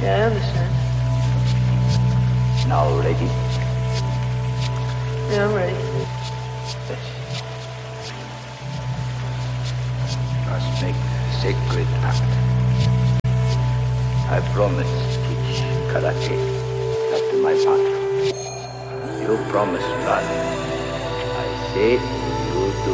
Yeah, I understand. Now ready? Yeah, I'm ready. Must make sacred act. I promise to teach karate after my path. You promise blood. I say